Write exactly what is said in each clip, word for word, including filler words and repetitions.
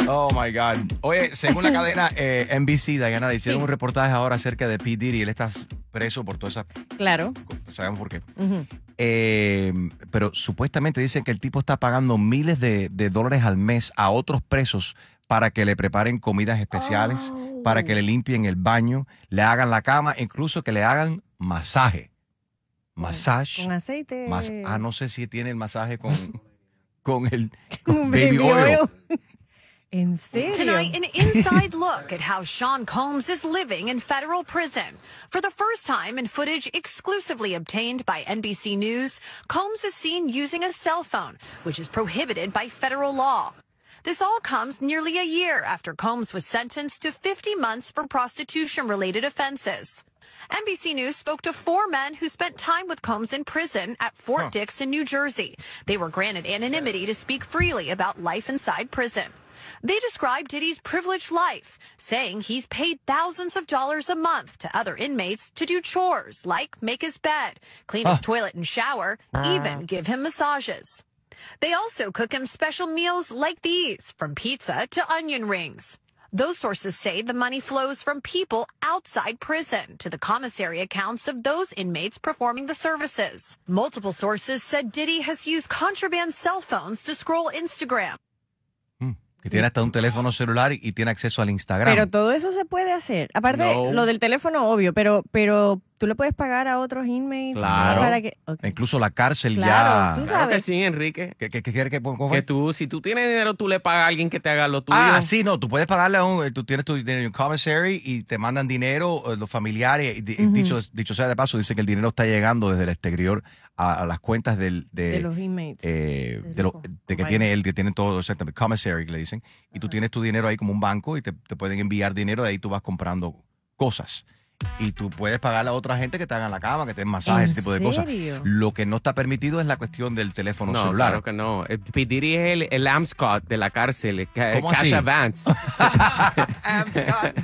Oh, my God. Oye, según la cadena eh, N B C, Diana, hicieron sí. un reportaje ahora acerca de P. Diddy. Él está preso por todas esas... Claro. Sabemos por qué. Uh-huh. Eh, pero supuestamente dicen que el tipo está pagando miles de, de dólares al mes a otros presos para que le preparen comidas especiales, oh. para que le limpien el baño, le hagan la cama, incluso que le hagan masaje. Masaje. Con aceite. Mas, ah, no sé si tiene el masaje con, con el con baby, baby oil. oil. ¿En serio? Tonight, an inside look at how Sean Combs is living in federal prison. For the first time in footage exclusively obtained by N B C News, Combs is seen using a cell phone, which is prohibited by federal law. This all comes nearly a year after Combs was sentenced to fifty months for prostitution-related offenses. N B C News spoke to four men who spent time with Combs in prison at Fort huh. Dix in New Jersey. They were granted anonymity to speak freely about life inside prison. They described Diddy's privileged life, saying he's paid thousands of dollars a month to other inmates to do chores like make his bed, clean his huh. toilet and shower, even give him massages. They also cook him special meals like these, from pizza to onion rings. Those sources say the money flows from people outside prison to the commissary accounts of those inmates performing the services. Multiple sources said Diddy has used contraband cell phones to scroll Instagram. Que tiene hasta un teléfono celular y, y tiene acceso al Instagram. Pero todo eso se puede hacer. Aparte, no. lo del teléfono, obvio, pero, pero tú le puedes pagar a otros inmates. Claro. Para que, okay. Incluso la cárcel claro, ya. ¿tú sabes? Claro que sí, Enrique. ¿Qué, qué, qué quieres que ponga? Que tú, si tú tienes dinero, tú le pagas a alguien que te haga lo tuyo. Ah, sí, no. Tú puedes pagarle a un... Tú tienes tu dinero en un commissary y te mandan dinero los familiares. Y, uh-huh. dicho, dicho sea de paso, dicen que el dinero está llegando desde el exterior a, a las cuentas del, de, de los inmates. Eh, de, de, lo, de que tiene el que tiene todo, exactamente, commissary, que le dicen. Y tú tienes tu dinero ahí como un banco y te, te pueden enviar dinero, de ahí tú vas comprando cosas. Y tú puedes pagarle a otra gente que te hagan la cama, que te den masajes, ese tipo de cosas. Lo que no está permitido es la cuestión del teléfono no, celular. Claro que no. P. Diddy es el, el Amscott de la cárcel, el ¿Cómo Cash así? Advance. Amscott.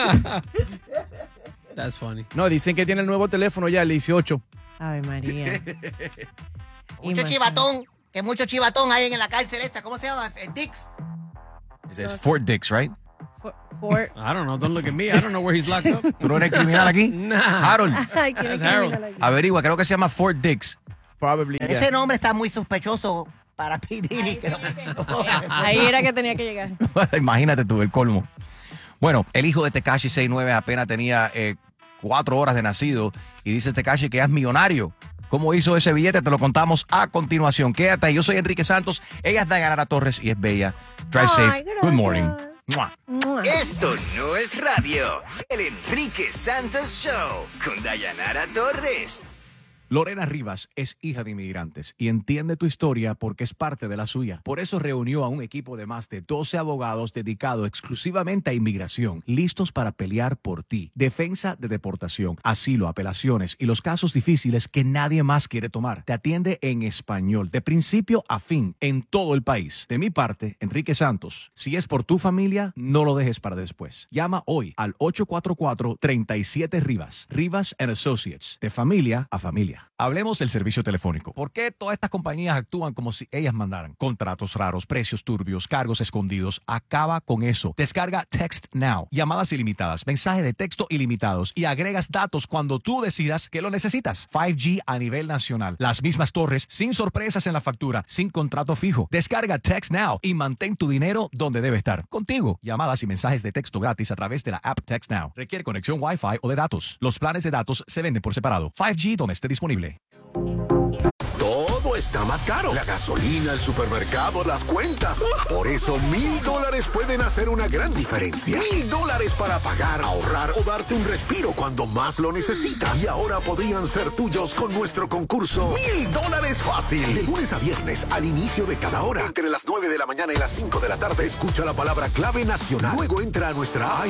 That's funny. No, dicen que tiene el nuevo teléfono ya, el dieciocho. Ave María. Mucho chivatón, que mucho chivatón hay en la cárcel esta. ¿Cómo se llama? Dix. Es Fort Dix, right? For, for... I don't know. Don't look at me. I don't know where he's locked up. ¿Tú no eres criminal aquí? Nah. Harold. Ay, ¿quién es criminal aquí? Averigua, creo que se llama Fort Dix. Probably. Ese Yeah. nombre está muy sospechoso para P. Diddy. Que no, no, ahí era que tenía que llegar. Imagínate tú, el colmo. Bueno, el hijo de Tekashi sesenta y nueve apenas tenía eh, cuatro horas de nacido y dice Tekashi que ya es millonario. ¿Cómo hizo ese billete? Te lo contamos a continuación. Quédate ahí. Yo soy Enrique Santos. Ella es Dayanara Torres y es bella. Drive Ay, safe. gracias. Good morning. Mua. Mua. Esto no es radio. El Enrique Santos Show con Dayanara Torres. Lorena Rivas es hija de inmigrantes y entiende tu historia porque es parte de la suya. Por eso reunió a un equipo de más de doce abogados dedicados exclusivamente a inmigración, listos para pelear por ti. Defensa de deportación, asilo, apelaciones y los casos difíciles que nadie más quiere tomar. Te atiende en español, de principio a fin, en todo el país. De mi parte, Enrique Santos, si es por tu familia, no lo dejes para después. Llama hoy al ocho cuatro cuatro, tres siete Rivas. Rivas and Associates, de familia a familia. Hablemos del servicio telefónico. ¿Por qué todas estas compañías actúan como si ellas mandaran? Contratos raros, precios turbios, cargos escondidos. Acaba con eso. Descarga Text Now. Llamadas ilimitadas, mensajes de texto ilimitados y agregas datos cuando tú decidas que lo necesitas. cinco G a nivel nacional. Las mismas torres, sin sorpresas en la factura, sin contrato fijo. Descarga Text Now y mantén tu dinero donde debe estar. Contigo. Llamadas y mensajes de texto gratis a través de la app Text Now. Requiere conexión Wi-Fi o de datos. Los planes de datos se venden por separado. cinco G donde esté disponible. Todo está más caro. La gasolina, el supermercado, las cuentas. Por eso mil dólares pueden hacer una gran diferencia. Mil dólares para pagar, ahorrar o darte un respiro cuando más lo necesitas. Y ahora podrían ser tuyos con nuestro concurso Mil dólares fácil. De lunes a viernes, al inicio de cada hora. Entre las nueve de la mañana y las cinco de la tarde, escucha la palabra clave nacional. Luego entra a nuestra